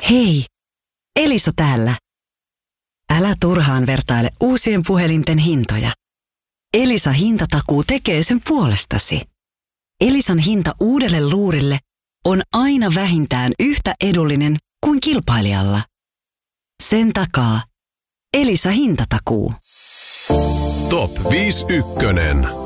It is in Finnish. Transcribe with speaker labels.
Speaker 1: Hei, Elisa täällä. Älä turhaan vertaile uusien puhelinten hintoja. Elisa hintatakuu tekee sen puolestasi. Elisan hinta uudelle luurille on aina vähintään yhtä edullinen kuin kilpailijalla. Sen takaa Elisa hintatakuu.
Speaker 2: Top 5 ykkönen.